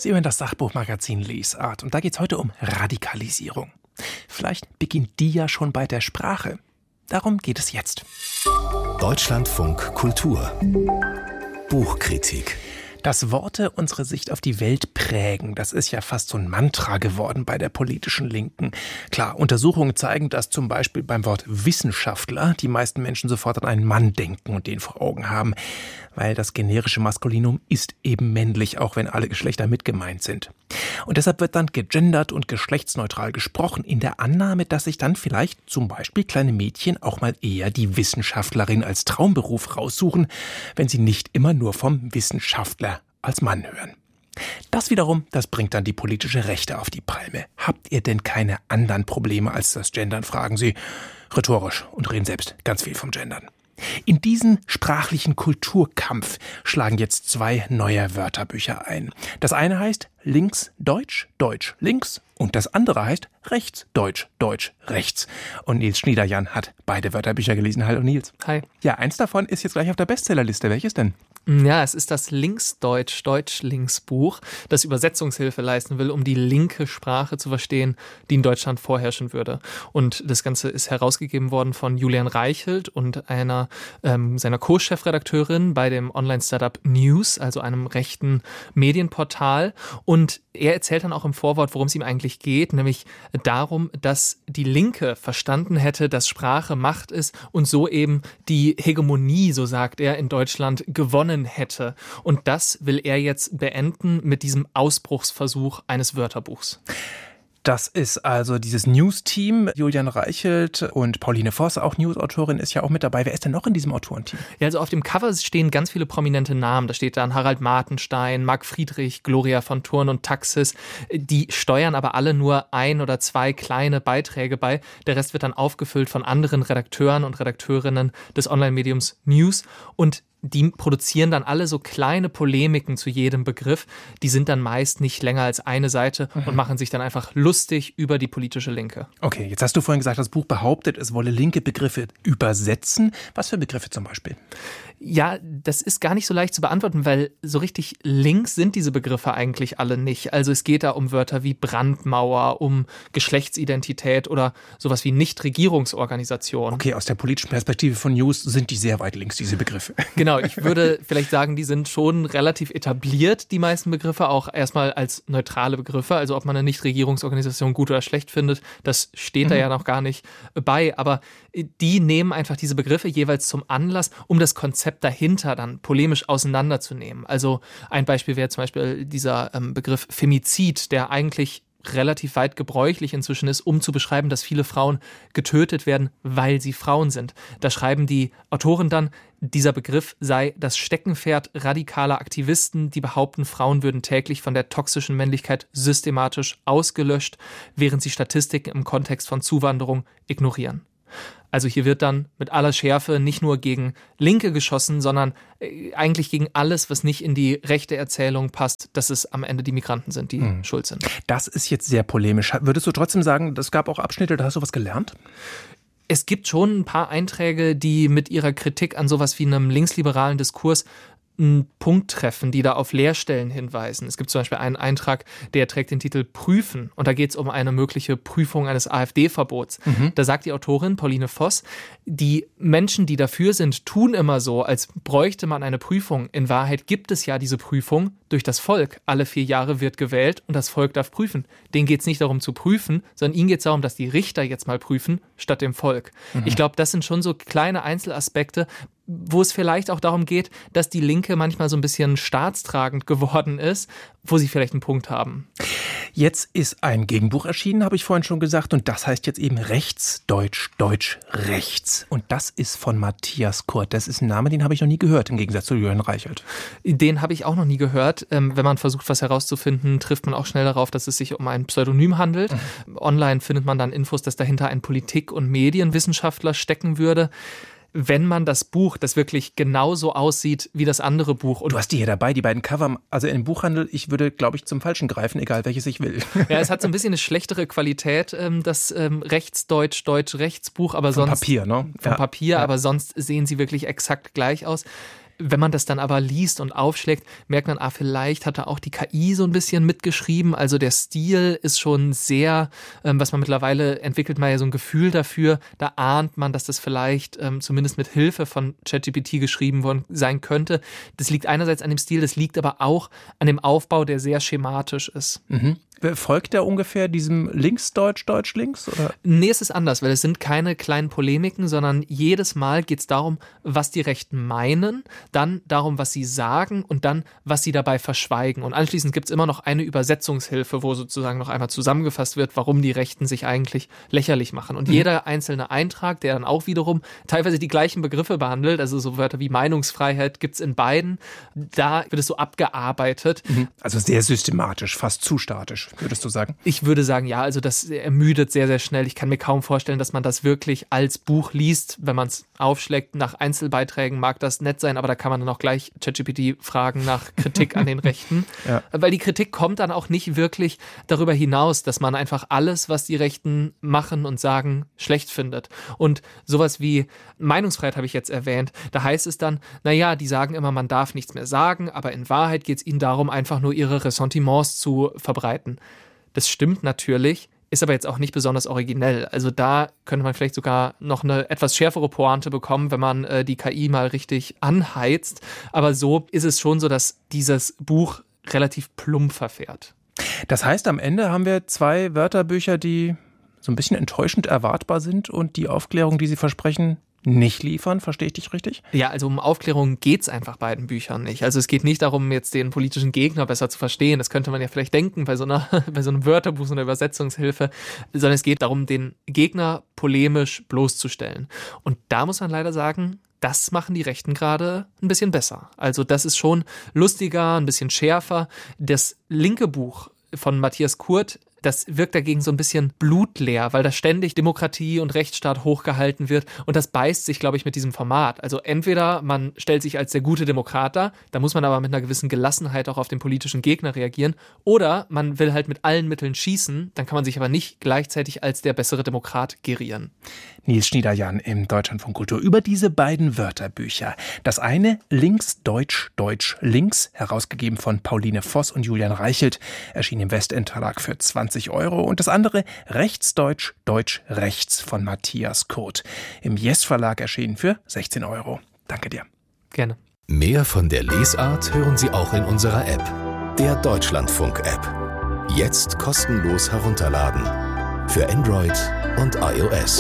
Sie hören das Sachbuchmagazin Lesart und da geht es heute um Radikalisierung. Vielleicht beginnt die ja schon bei der Sprache. Darum geht es jetzt. Deutschlandfunk Kultur Buchkritik. Dass Worte unsere Sicht auf die Welt prägen, das ist ja fast so ein Mantra geworden bei der politischen Linken. Klar, Untersuchungen zeigen, dass zum Beispiel beim Wort Wissenschaftler die meisten Menschen sofort an einen Mann denken und den vor Augen haben, weil das generische Maskulinum ist eben männlich, auch wenn alle Geschlechter mit gemeint sind. Und deshalb wird dann gegendert und geschlechtsneutral gesprochen, in der Annahme, dass sich dann vielleicht zum Beispiel kleine Mädchen auch mal eher die Wissenschaftlerin als Traumberuf raussuchen, wenn sie nicht immer nur vom Wissenschaftler als Mann hören. Das wiederum, das bringt dann die politische Rechte auf die Palme. Habt ihr denn keine anderen Probleme als das Gendern, fragen sie rhetorisch und reden selbst ganz viel vom Gendern. In diesen sprachlichen Kulturkampf schlagen jetzt 2 neue Wörterbücher ein. Das eine heißt Links Deutsch, Deutsch links und das andere heißt Rechts Deutsch, Deutsch rechts. Und Nils Schniederjan hat beide Wörterbücher gelesen. Hallo Nils. Hi. Ja, eins davon ist jetzt gleich auf der Bestsellerliste. Welches denn? Ja, es ist das Linksdeutsch, Deutsch-Links-Buch, das Übersetzungshilfe leisten will, um die linke Sprache zu verstehen, die in Deutschland vorherrschen würde. Und das Ganze ist herausgegeben worden von Julian Reichelt und einer seiner Co-Chefredakteurin bei dem Online-Startup News, also einem rechten Medienportal. Und er erzählt dann auch im Vorwort, worum es ihm eigentlich geht, nämlich darum, dass die Linke verstanden hätte, dass Sprache Macht ist und so eben die Hegemonie, so sagt er, in Deutschland gewonnen hätte. Und das will er jetzt beenden mit diesem Ausbruchsversuch eines Wörterbuchs. Das ist also dieses News-Team. Julian Reichelt und Pauline Voss, auch News-Autorin, ist ja auch mit dabei. Wer ist denn noch in diesem Autorenteam? Ja, also auf dem Cover stehen ganz viele prominente Namen. Da steht dann Harald Martenstein, Marc Friedrich, Gloria von Thurn und Taxis. Die steuern aber alle nur 1 oder 2 kleine Beiträge bei. Der Rest wird dann aufgefüllt von anderen Redakteuren und Redakteurinnen des Online-Mediums News. Und die produzieren dann alle so kleine Polemiken zu jedem Begriff. Die sind dann meist nicht länger als eine Seite und machen sich dann einfach lustig über die politische Linke. Okay, jetzt hast du vorhin gesagt, das Buch behauptet, es wolle linke Begriffe übersetzen. Was für Begriffe zum Beispiel? Ja, das ist gar nicht so leicht zu beantworten, weil so richtig links sind diese Begriffe eigentlich alle nicht. Also es geht da um Wörter wie Brandmauer, um Geschlechtsidentität oder sowas wie Nichtregierungsorganisation. Okay, aus der politischen Perspektive von News sind die sehr weit links, diese Begriffe. Genau, ich würde vielleicht sagen, die sind schon relativ etabliert, die meisten Begriffe, auch erstmal als neutrale Begriffe. Also ob man eine Nichtregierungsorganisation gut oder schlecht findet, das steht da ja noch gar nicht bei. Aber die nehmen einfach diese Begriffe jeweils zum Anlass, um das Konzept dahinter dann polemisch auseinanderzunehmen. Also ein Beispiel wäre zum Beispiel dieser Begriff Femizid, der eigentlich relativ weit gebräuchlich inzwischen ist, um zu beschreiben, dass viele Frauen getötet werden, weil sie Frauen sind. Da schreiben die Autoren dann, dieser Begriff sei das Steckenpferd radikaler Aktivisten, die behaupten, Frauen würden täglich von der toxischen Männlichkeit systematisch ausgelöscht, während sie Statistiken im Kontext von Zuwanderung ignorieren. Also hier wird dann mit aller Schärfe nicht nur gegen Linke geschossen, sondern eigentlich gegen alles, was nicht in die rechte Erzählung passt, dass es am Ende die Migranten sind, die schuld sind. Das ist jetzt sehr polemisch. Würdest du trotzdem sagen, es gab auch Abschnitte, da hast du was gelernt? Es gibt schon ein paar Einträge, die mit ihrer Kritik an sowas wie einem linksliberalen Diskurs einen Punkt treffen, die da auf Leerstellen hinweisen. Es gibt zum Beispiel einen Eintrag, der trägt den Titel Prüfen und da geht es um eine mögliche Prüfung eines AfD-Verbots. Da sagt die Autorin Pauline Voss, die Menschen, die dafür sind, tun immer so, als bräuchte man eine Prüfung. In Wahrheit gibt es ja diese Prüfung durch das Volk. Alle 4 Jahre wird gewählt und das Volk darf prüfen. Denen geht es nicht darum zu prüfen, sondern ihnen geht es darum, dass die Richter jetzt mal prüfen, statt dem Volk. Ich glaube, das sind schon so kleine Einzelaspekte, wo es vielleicht auch darum geht, dass die Linke manchmal so ein bisschen staatstragend geworden ist, wo sie vielleicht einen Punkt haben. Jetzt ist ein Gegenbuch erschienen, habe ich vorhin schon gesagt, und das heißt jetzt eben Rechts, Deutsch, Deutsch, Rechts. Und das ist von Matthias Kurt. Das ist ein Name, den habe ich noch nie gehört, im Gegensatz zu Julian Reichelt. Den habe ich auch noch nie gehört. Wenn man versucht, was herauszufinden, trifft man auch schnell darauf, dass es sich um ein Pseudonym handelt. Online findet man dann Infos, dass dahinter ein Politik- und Medienwissenschaftler stecken würde. Wenn man das Buch, das wirklich genauso aussieht wie das andere Buch. Und du hast die hier dabei, die beiden Cover, also im Buchhandel, ich würde, glaube ich, zum Falschen greifen, egal welches ich will. Ja, es hat so ein bisschen eine schlechtere Qualität, das Rechtsdeutsch, Deutsch-Rechtsbuch, aber vom sonst... Papier, ne? Vom Papier, aber sonst sehen sie wirklich exakt gleich aus. Wenn man das dann aber liest und aufschlägt, merkt man, vielleicht hat da auch die KI so ein bisschen mitgeschrieben. Also der Stil ist schon sehr, was man mittlerweile entwickelt, man ja so ein Gefühl dafür, da ahnt man, dass das vielleicht zumindest mit Hilfe von ChatGPT geschrieben worden sein könnte. Das liegt einerseits an dem Stil, das liegt aber auch an dem Aufbau, der sehr schematisch ist. Mhm. Folgt der ungefähr diesem Linksdeutsch, Deutsch-Links? Oder? Nee, es ist anders, weil es sind keine kleinen Polemiken, sondern jedes Mal geht es darum, was die Rechten meinen, dann darum, was sie sagen und dann, was sie dabei verschweigen. Und anschließend gibt es immer noch eine Übersetzungshilfe, wo sozusagen noch einmal zusammengefasst wird, warum die Rechten sich eigentlich lächerlich machen. Und jeder einzelne Eintrag, der dann auch wiederum teilweise die gleichen Begriffe behandelt, also so Wörter wie Meinungsfreiheit gibt es in beiden, da wird es so abgearbeitet. Also sehr systematisch, fast zu statisch. Würdest du sagen? Ich würde sagen, ja, also das ermüdet sehr, sehr schnell. Ich kann mir kaum vorstellen, dass man das wirklich als Buch liest. Wenn man es aufschlägt nach Einzelbeiträgen, mag das nett sein, aber da kann man dann auch gleich ChatGPT fragen nach Kritik an den Rechten. Ja. Weil die Kritik kommt dann auch nicht wirklich darüber hinaus, dass man einfach alles, was die Rechten machen und sagen, schlecht findet. Und sowas wie Meinungsfreiheit habe ich jetzt erwähnt. Da heißt es dann, naja, die sagen immer, man darf nichts mehr sagen, aber in Wahrheit geht es ihnen darum, einfach nur ihre Ressentiments zu verbreiten. Das stimmt natürlich, ist aber jetzt auch nicht besonders originell. Also da könnte man vielleicht sogar noch eine etwas schärfere Pointe bekommen, wenn man die KI mal richtig anheizt. Aber so ist es schon so, dass dieses Buch relativ plump verfährt. Das heißt, am Ende haben wir 2 Wörterbücher, die so ein bisschen enttäuschend erwartbar sind und die Aufklärung, die sie versprechen, nicht liefern. Verstehe ich dich richtig? Ja, also um Aufklärung geht es einfach bei den Büchern nicht. Also es geht nicht darum, jetzt den politischen Gegner besser zu verstehen. Das könnte man ja vielleicht denken bei so einem Wörterbuch, so einer Übersetzungshilfe. Sondern es geht darum, den Gegner polemisch bloßzustellen. Und da muss man leider sagen, das machen die Rechten gerade ein bisschen besser. Also das ist schon lustiger, ein bisschen schärfer. Das linke Buch von Matthias Kurt, das wirkt dagegen so ein bisschen blutleer, weil da ständig Demokratie und Rechtsstaat hochgehalten wird und das beißt sich, glaube ich, mit diesem Format. Also entweder man stellt sich als der gute Demokrat dar, da muss man aber mit einer gewissen Gelassenheit auch auf den politischen Gegner reagieren, oder man will halt mit allen Mitteln schießen, dann kann man sich aber nicht gleichzeitig als der bessere Demokrat gerieren. Nils Schniederjan im Deutschlandfunk Kultur über diese beiden Wörterbücher. Das eine Linksdeutsch, Deutsch-Links, herausgegeben von Pauline Voss und Julian Reichelt, erschien im Westend Verlag für 20 €. Und das andere Rechtsdeutsch, Deutsch-Rechts von Matthias Kurt. Im Yes Verlag erschienen für 16 €. Danke dir. Gerne. Mehr von der Lesart hören Sie auch in unserer App, der Deutschlandfunk-App. Jetzt kostenlos herunterladen. Für Android und iOS.